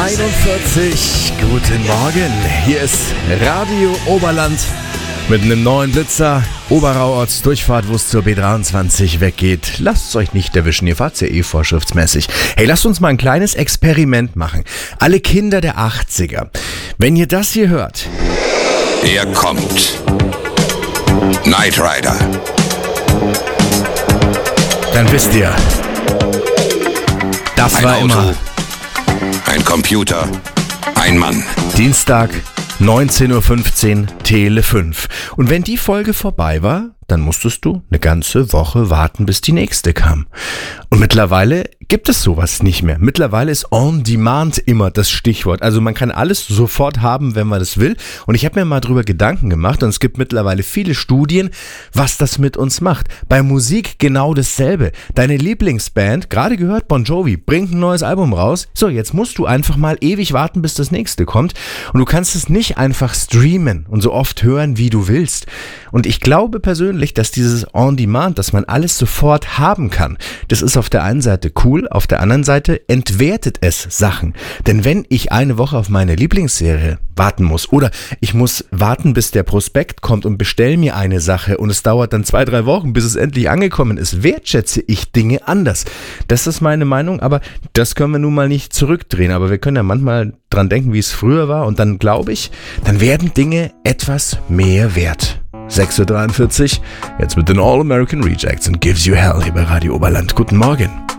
41. Guten Morgen. Hier ist Radio Oberland mit einem neuen Blitzer. Oberrauorts Durchfahrt, wo es zur B23 weggeht. Lasst es euch nicht erwischen, ihr fahrt ja eh vorschriftsmäßig. Hey, lasst uns mal ein kleines Experiment machen. Alle Kinder der 80er. Wenn ihr das hier hört. Er kommt. Knight Rider. Dann wisst ihr, das Ein war Auto, immer ein Computer, ein Mann. Dienstag, 19.15 Uhr, Tele 5. Und wenn die Folge vorbei war, dann musstest du eine ganze Woche warten, bis die nächste kam. Und mittlerweile gibt es sowas nicht mehr. Mittlerweile ist On Demand immer das Stichwort. Also man kann alles sofort haben, wenn man das will. Und ich habe mir mal drüber Gedanken gemacht und es gibt mittlerweile viele Studien, was das mit uns macht. Bei Musik genau dasselbe. Deine Lieblingsband, gerade gehört Bon Jovi, bringt ein neues Album raus. So, jetzt musst du einfach mal ewig warten, bis das nächste kommt. Und du kannst es nicht einfach streamen und so oft hören, wie du willst. Und ich glaube persönlich, dass dieses On-Demand, dass man alles sofort haben kann, das ist auf der einen Seite cool, auf der anderen Seite entwertet es Sachen. Denn wenn ich eine Woche auf meine Lieblingsserie warten muss oder ich muss warten, bis der Prospekt kommt und bestell mir eine Sache und es dauert dann 2-3 Wochen, bis es endlich angekommen ist, wertschätze ich Dinge anders. Das ist meine Meinung, aber das können wir nun mal nicht zurückdrehen. Aber wir können ja manchmal dran denken, wie es früher war und dann glaube ich, dann werden Dinge etwas mehr wert. 6.43 Uhr, jetzt mit den All-American Rejects und Gives You Hell hier bei Radio Oberland. Guten Morgen.